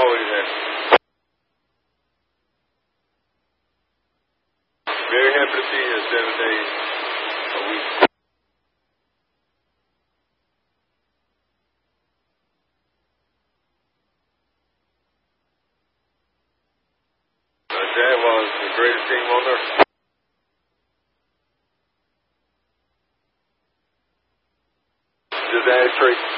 always there. Very happy to be here 7 days a week. Jaguars, the greatest team on earth. Just ask Tracy.